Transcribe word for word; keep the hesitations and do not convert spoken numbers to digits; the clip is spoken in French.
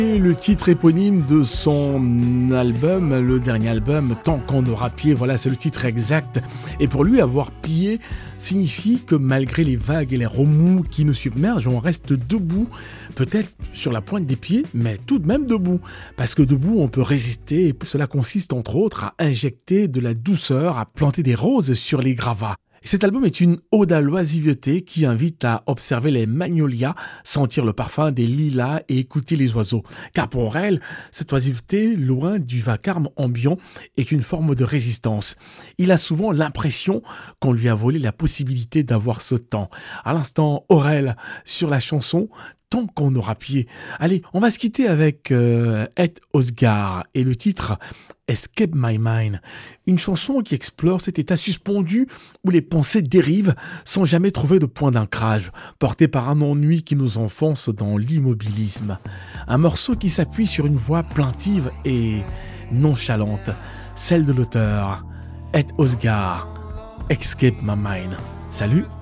Le titre éponyme de son album, le dernier album, Tant qu'on aura pied, voilà, c'est le titre exact. Et pour lui, avoir pied signifie que malgré les vagues et les remous qui nous submergent, on reste debout, peut-être sur la pointe des pieds, mais tout de même debout. Parce que debout, on peut résister, et cela consiste entre autres à injecter de la douceur, à planter des roses sur les gravats. Cet album est une ode à l'oisiveté qui invite à observer les magnolias, sentir le parfum des lilas et écouter les oiseaux. Car pour elle, cette oisiveté, loin du vacarme ambiant, est une forme de résistance. Il a souvent l'impression qu'on lui a volé la possibilité d'avoir ce temps. À l'instant, Aurel sur la chanson Tant qu'on aura pied. Allez, on va se quitter avec euh, Ed Osgar et le titre Escape My Mind. Une chanson qui explore cet état suspendu où les pensées dérivent sans jamais trouver de point d'ancrage, porté par un ennui qui nous enfonce dans l'immobilisme. Un morceau qui s'appuie sur une voix plaintive et nonchalante, celle de l'auteur Ed Osgar. Escape My Mind. Salut!